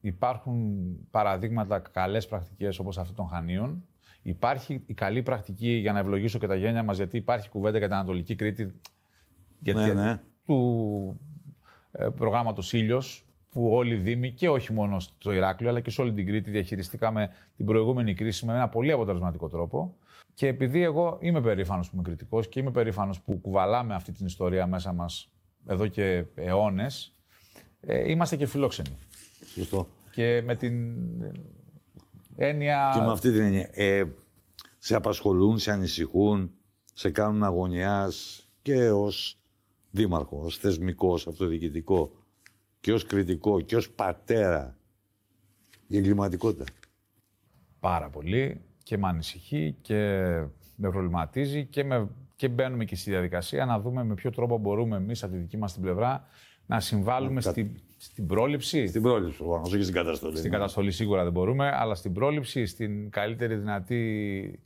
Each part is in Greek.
υπάρχουν παραδείγματα, καλές πρακτικές όπως αυτό των Χανίων. Υπάρχει η καλή πρακτική, για να ευλογήσω και τα γένια μας, γιατί υπάρχει κουβέντα για την Ανατολική Κρήτη, γιατί του προγράμματος Ήλιος, που όλοι οι Δήμοι και όχι μόνο στο Ηράκλειο, αλλά και σε όλη την Κρήτη διαχειριστήκαμε την προηγούμενη κρίση με ένα πολύ αποτελεσματικό τρόπο. Και επειδή εγώ είμαι περήφανος που είμαι κριτικός και είμαι περήφανος που κουβαλάμε αυτή την ιστορία μέσα μας εδώ και αιώνες, είμαστε και φιλόξενοι. Σωστό. Και με την έννοια... Και με αυτή την έννοια. Σε απασχολούν, σε ανησυχούν, σε κάνουν αγωνιάς και ως δήμαρχο, ως θεσμικό, ως αυτοδιοικητικό και ως κριτικό και ως πατέρα η εγκληματικότητα. Πάρα πολύ και με ανησυχεί και με προβληματίζει και μπαίνουμε και στη διαδικασία να δούμε με ποιο τρόπο μπορούμε εμείς από τη δική μας την πλευρά να συμβάλλουμε στην πρόληψη. Στην πρόληψη, όχι στην καταστολή. Στην καταστολή σίγουρα δεν μπορούμε, αλλά στην πρόληψη, στην καλύτερη δυνατή,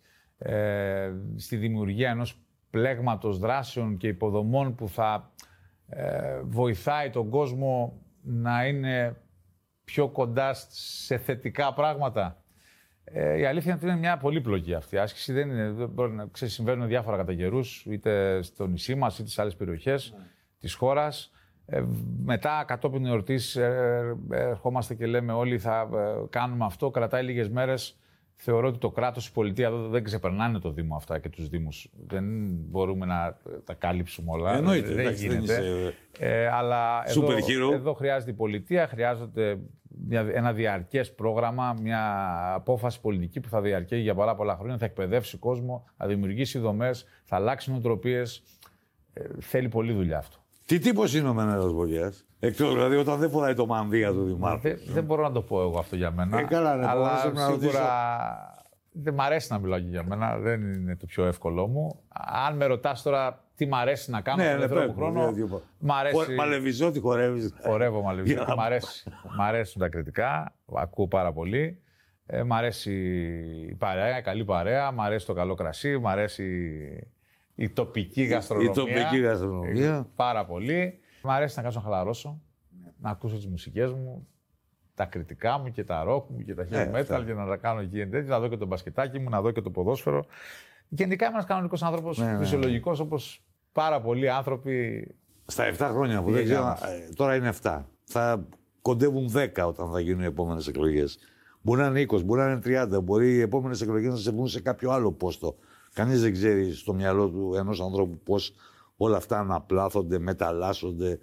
στη δημιουργία ενός πλέγματος δράσεων και υποδομών που θα βοηθάει τον κόσμο να είναι πιο κοντά σε θετικά πράγματα. Η αλήθεια είναι ότι είναι μια πολύπλοκη αυτή η άσκηση. Συμβαίνουν διάφορα κατά καιρούς, είτε στο νησί μας, είτε σε άλλες περιοχές της χώρας. Μετά, κατόπιν εορτής, ερχόμαστε και λέμε όλοι θα κάνουμε αυτό. Κρατάει λίγες μέρες. Θεωρώ ότι το κράτος, η πολιτεία δεν ξεπερνάνε το Δήμο αυτά και τους Δήμους. Δεν μπορούμε να τα κάλυψουμε όλα. Εννοείται, δεν γίνεται. Αλλά εδώ χρειάζεται η πολιτεία, χρειάζεται ένα διαρκές πρόγραμμα, μια απόφαση πολιτική που θα διαρκεί για πολλά χρόνια, θα εκπαιδεύσει κόσμο, θα δημιουργήσει δομές, θα αλλάξει νοοτροπίες. Θέλει πολλή δουλειά αυτό. Τι τύπος είναι ο Μενέλαος Μπογιάς? Εκτός δηλαδή όταν δεν φοράει το μανδύα του Δημάρχου. Δεν μπορώ να το πω εγώ αυτό για μένα. Αλλά σίγουρα δεν μ' αρέσει να μιλάω και για μένα. Δεν είναι το πιο εύκολο μου. Αν με ρωτάς τώρα τι μ' αρέσει να κάνω στον ελεύθερο μου χρόνο. Μ' αρέσει. Μαλεβιζότη χορεύεις. Χορεύω Μαλεβιζότη. Μ' αρέσουν τα κριτικά. Ακούω πάρα πολύ. Μ' αρέσει η παρέα, η καλή παρέα. Μ' αρέσει το καλό κρασί. Μ' αρέσει η τοπική γαστρονομία. Πάρα πολύ. Μ' αρέσει να κάτσω να χαλαρώσω, να ακούσω τις μουσικές μου, τα κριτικά μου και τα ροκ μου και τα heavy metal και να τα κάνω εκεί εντέτοιμο, να δω και το μπασκετάκι μου, να δω και το ποδόσφαιρο. Γενικά είμαι ένας κανονικός άνθρωπος, φυσιολογικός, όπως πάρα πολλοί άνθρωποι. Στα 7 χρόνια που δεν ξέρω, τώρα είναι 7. Θα κοντεύουν 10 όταν θα γίνουν οι επόμενες εκλογές. Μπορεί να είναι 20, μπορεί να είναι 30, μπορεί οι επόμενες εκλογές να σε βγουν σε κάποιο άλλο πόστο. Κανείς δεν ξέρει στο μυαλό του ενός ανθρώπου πώς όλα αυτά αναπλάθονται, μεταλλάσσονται.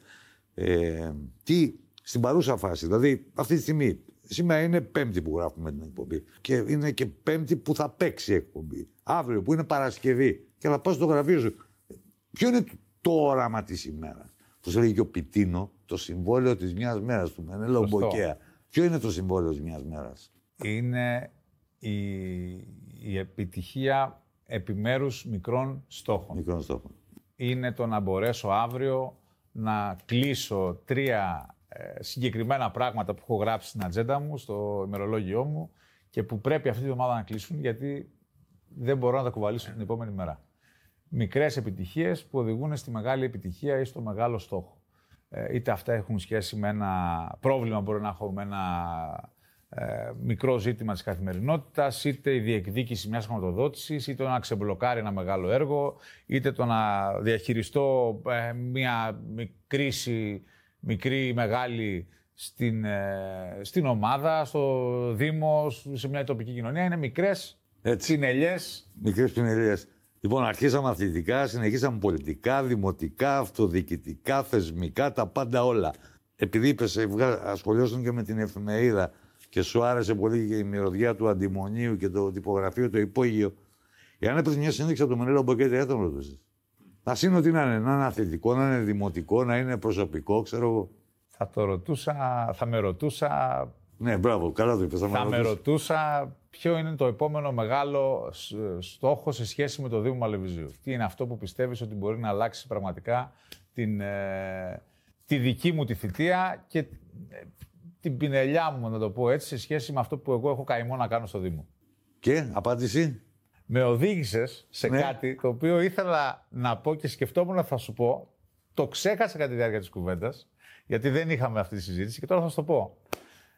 Τι στην παρούσα φάση, δηλαδή αυτή τη στιγμή, σήμερα είναι Πέμπτη που γράφουμε την εκπομπή και είναι και Πέμπτη που θα παίξει η εκπομπή. Αύριο που είναι Παρασκευή και θα πας στο γραφείο σου. Ποιο είναι το όραμα της ημέρας? Πώς έλεγε και ο Πιτίνο, το συμβόλαιο της μιας μέρας του Μενέλαου Μποκέα. Ποιο είναι το συμβόλαιο της μιας μέρας? Είναι η επιτυχία επιμέρους μικρών στόχων. Είναι το να μπορέσω αύριο να κλείσω 3 συγκεκριμένα πράγματα που έχω γράψει στην ατζέντα μου, στο ημερολόγιό μου και που πρέπει αυτή τη εβδομάδα να κλείσουν γιατί δεν μπορώ να τα κουβαλήσω την επόμενη μέρα. Μικρές επιτυχίες που οδηγούν στη μεγάλη επιτυχία ή στο μεγάλο στόχο. Είτε αυτά έχουν σχέση με ένα πρόβλημα, μπορεί να έχω με ένα μικρό ζήτημα της καθημερινότητας, είτε η διεκδίκηση μιας χρηματοδότησης, είτε το να ξεμπλοκάρει ένα μεγάλο έργο, είτε το να διαχειριστώ μια κρίση, μικρή ή μεγάλη, στην ομάδα, στο Δήμο, σε μια τοπική κοινωνία. Είναι μικρές πινελιές. Μικρές πινελιές. Λοιπόν, αρχίσαμε αθλητικά, συνεχίσαμε πολιτικά, δημοτικά, αυτοδιοικητικά, θεσμικά, τα πάντα όλα. Επειδή είπες, ασχολιώσουν και με την εφημερίδα και σου άρεσε πολύ και η μυρωδιά του αντιμονίου και το τυπογραφείο, το υπόγειο. Εάν έπρεπε μια συνέντευξη από το Μενέλαο Μποκέα, δεν τον ρωτήσεις. Θα είναι ότι να είναι αθλητικό, να είναι δημοτικό, να είναι προσωπικό, ξέρω εγώ. Θα με ρωτούσα. Ναι, μπράβο, καλά το είπες. Θα με ρωτούσα ποιο είναι το επόμενο μεγάλο στόχο σε σχέση με το Δήμο Μαλεβιζίου. Τι είναι αυτό που πιστεύεις ότι μπορεί να αλλάξει πραγματικά τη δική μου τη θητεία και την πινελιά μου, να το πω έτσι, σε σχέση με αυτό που εγώ έχω καημό να κάνω στο Δήμο. Και, απάντηση. Με οδήγησες σε κάτι το οποίο ήθελα να πω και σκεφτόμουν να θα σου πω. Το ξέχασα κατά τη διάρκεια της κουβέντας, γιατί δεν είχαμε αυτή τη συζήτηση και τώρα θα σου το πω.